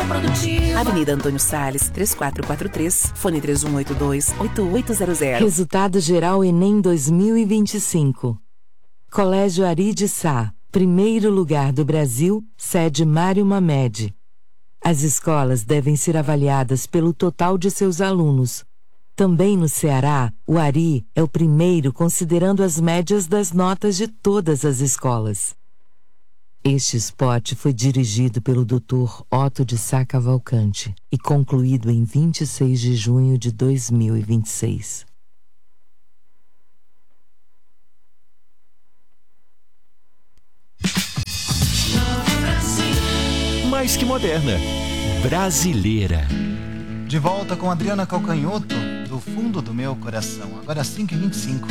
produtivo. Avenida Antônio Salles, 3443, fone 3182-8800. Resultado geral Enem 2025. Colégio Ari de Sá, primeiro lugar do Brasil, sede Mário Mamed. As escolas devem ser avaliadas pelo total de seus alunos. Também no Ceará, o Ari é o primeiro considerando as médias das notas de todas as escolas. Este spot foi dirigido pelo Dr. Otto de Sá Cavalcante e concluído em 26 de junho de 2026. Mais que moderna, brasileira. De volta com Adriana Calcanhoto, do fundo do meu coração. Agora 5h25.